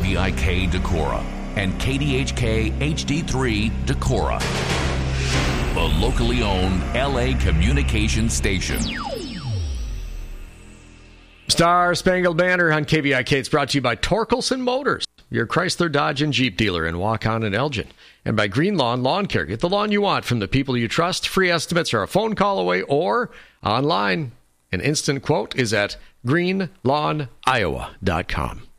KVIK Decorah and KDHK HD3 Decorah, the locally owned LA communication station. Star Spangled Banner on KVIK. It's brought to you by Torkelson Motors, your Chrysler, Dodge, and Jeep dealer in Waukon and Elgin. And by Green Lawn Lawn Care. Get the lawn you want from the people you trust. Free estimates are a phone call away or online. An instant quote is at greenlawniowa.com.